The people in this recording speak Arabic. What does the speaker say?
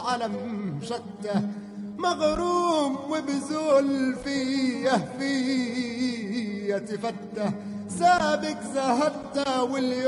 العالم شته، مغروم وبزول فيه تفته، سابق زهدته واليوم